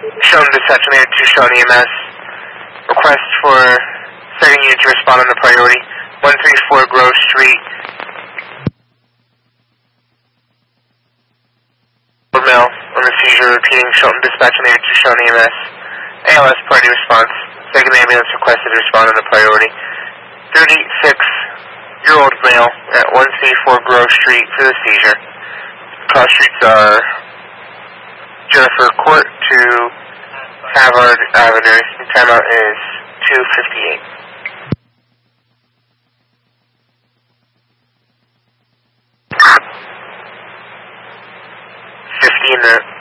Shelton Dispatch on Air 2 Shelton EMS. Request for second unit to respond on the priority. 134 Grove Street. Mail on the seizure, repeating Shelton Dispatch on Air 2 Shelton EMS. ALS party response. Second ambulance requested to respond on the priority. 36-year-old male at 134 Grove Street for the seizure. Cross streets are Jennifer Court to Havard Avenue. The timeout is 2:58. 15 minutes.